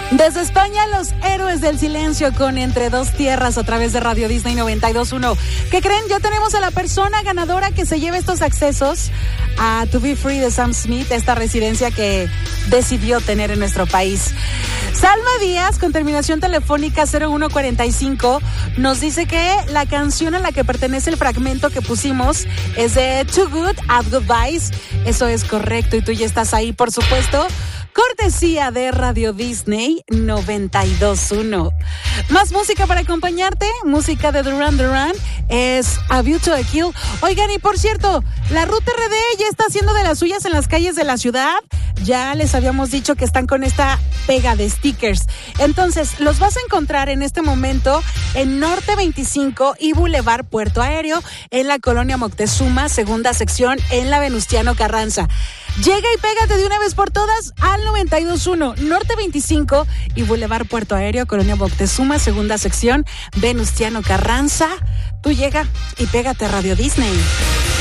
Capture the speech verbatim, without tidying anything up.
Desde España, los héroes del silencio con Entre Dos Tierras a través de Radio Disney noventa y dos punto uno. ¿Qué creen? Ya tenemos a la persona ganadora que se lleva estos accesos a To Be Free de Sam Smith, esta residencia que decidió tener en nuestro país. Salma Díaz, con terminación telefónica cero uno cuarenta y cinco, nos dice que la canción a la que pertenece el fragmento que pusimos es de Too Good at Goodbyes. Eso es correcto y tú ya estás ahí, por supuesto. Cortesía de Radio Disney noventa y dos punto uno. Más música para acompañarte, música de Duran Duran, es A View to a Kill. Oigan, y por cierto, la Ruta R D ya está haciendo de las suyas en las calles de la ciudad. Ya les habíamos dicho que están con esta pega de stickers. Entonces, los vas a encontrar en este momento en Norte veinticinco y Boulevard Puerto Aéreo, en la colonia Moctezuma, segunda sección, en la Venustiano Carranza. Llega y pégate de una vez por todas al noventa y dos punto uno, Norte veinticinco y Boulevard Puerto Aéreo, colonia Moctezuma, segunda sección, Venustiano Carranza. Tú llega y pégate a Radio Disney.